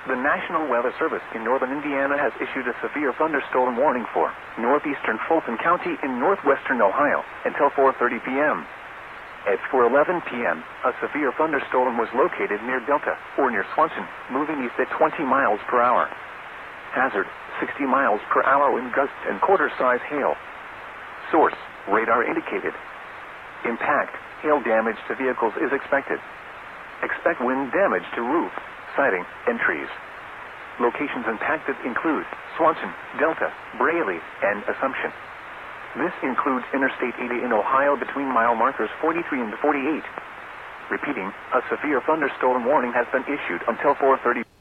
The National Weather Service in northern Indiana has issued a severe thunderstorm warning for northeastern Fulton County in northwestern Ohio until 4:30 p.m. At 4:11 p.m., a severe thunderstorm was located near Delta, or near Swanson, moving east at 20 miles per hour. Hazard, 60 miles per hour wind gusts and quarter-size hail. Source, radar indicated. Impact, hail damage to vehicles is expected. Expect wind damage to roof, siding, and trees. Locations impacted include Swanson, Delta, Braley, and Assumption. This includes Interstate 80 in Ohio between mile markers 43 and 48. Repeating, a severe thunderstorm warning has been issued until 4:30.